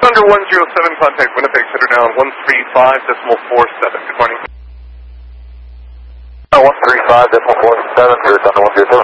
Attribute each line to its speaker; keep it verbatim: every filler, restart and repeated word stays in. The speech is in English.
Speaker 1: Thunder one zero seven, contact Winnipeg, center down one three five decimal four seven. Good morning.
Speaker 2: one three five decimal four seven, here, Thunder one zero seven.